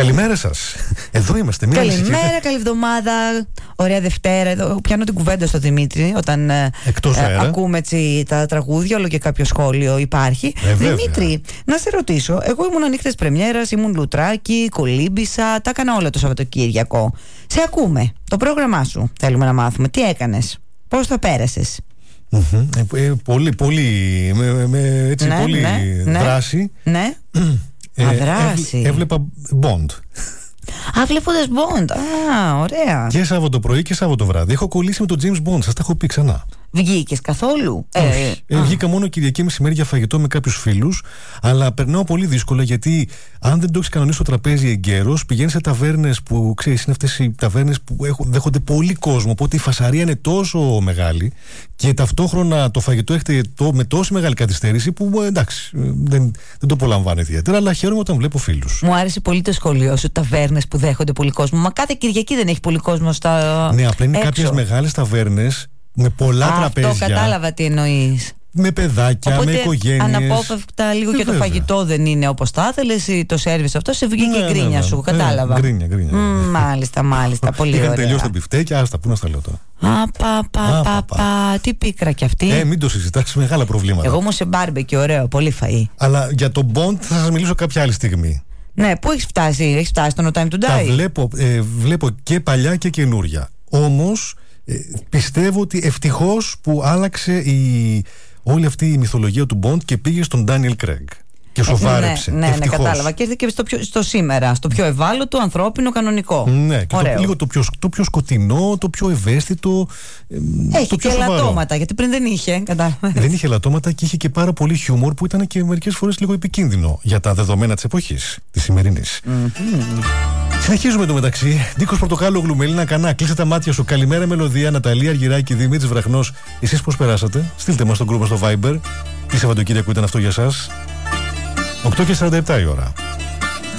Καλημέρα σας. Εδώ είμαστε. Καλημέρα, καλή εβδομάδα. Ωραία Δευτέρα. Εδώ πιάνω την κουβέντα στο Δημήτρη όταν ακούμε έτσι τα τραγούδια. Όλο και κάποιο σχόλιο υπάρχει. Δημήτρη, να σε ρωτήσω. Εγώ ήμουν νύχτες πρεμιέρας, ήμουν λουτράκι, κολύμπησα. Τα έκανα όλα το Σαββατοκύριακο. Σε ακούμε. Το πρόγραμμά σου θέλουμε να μάθουμε. Τι έκανες, πώς το πέρασες? Πολύ έτσι, πολύ δράση. Ναι. Δράση. Έβλεπα Bond. Βλέποντας Bond. Ωραία. Και Σάββατο πρωί και Σάββατο βράδυ. Έχω κολλήσει με τον James Bond, σας τα έχω πει ξανά. Βγήκες καθόλου? Βγήκα μόνο Κυριακή μεσημέρι για φαγητό με κάποιους φίλους. Αλλά περνάω πολύ δύσκολα, γιατί αν δεν το έχεις κανονίσει στο τραπέζι εγκαίρος, πηγαίνεις σε ταβέρνες που ξέρεις, είναι αυτές οι ταβέρνες που δέχονται πολύ κόσμο. Οπότε η φασαρία είναι τόσο μεγάλη και ταυτόχρονα το φαγητό έχετε με τόση μεγάλη καθυστέρηση που εντάξει, δεν το απολαμβάνω ιδιαίτερα. Αλλά χαίρομαι όταν βλέπω φίλους. Μου άρεσε πολύ το σχολείο σου, ταβέρνες που δέχονται πολύ κόσμο. Μα κάθε Κυριακή δεν έχει πολύ κόσμο στα. Ναι, απλά είναι κάποιες μεγάλες ταβέρνες με πολλά τραπέζια. Αυτό κατάλαβα τι εννοείς. Με παιδάκια, οπότε, με οικογένειες. Αναπόφευκτα λίγο και το φαγητό δεν είναι όπως θα ήθελες, ή το σέρβις αυτό, σε βγήκε η γκρίνια σου. Κατάλαβα. Γκρίνια. Μάλιστα. Πολύ ωραία. Είχαν τελειώσει τα μπιφτέκια, άστα, πού να στα λέω τώρα. Τι πίκρα κι αυτή. Μην το συζητάς, μεγάλα προβλήματα. Εγώ όμως σε μπάρμπεκι, ωραίο, πολύ φαΐ. Αλλά για τον Bond θα σας μιλήσω κάποια άλλη στιγμή. Ναι, πού έχεις φτάσει στο No Time to Die? Τα βλέπω και παλιά και καινούρια. Όμως πιστεύω ότι ευτυχώς που άλλαξε όλη αυτή η μυθολογία του Bond και πήγε στον Daniel Craig και σοβάρεψε. Ναι, κατάλαβα. Και ήρθε και στο σήμερα, στο πιο ευάλωτο, ανθρώπινο, κανονικό. Ναι, και λίγο το πιο σκοτεινό, το πιο ευαίσθητο. Έχει το πιο και σοβαρό. ελαττώματα, γιατί πριν δεν είχε. Δεν είχε ελαττώματα και είχε και πάρα πολύ χιούμορ που ήταν και μερικές φορές λίγο επικίνδυνο για τα δεδομένα της εποχής, της σημερινής. Συνεχίζουμε το μεταξύ. Νίκος Πορτοκάλογλου, Μελίνα Κανά, κλείσε τα μάτια σου. Καλημέρα Μελωδία, Ναταλία Αργυράκη, Δημήτρης Βραχνός. Εσείς πώς περάσατε? Στείλτε μας στον γκρουπ στο Viber. Τι Σαββατοκύριακο ήταν αυτό για σας? 8:47 η ώρα.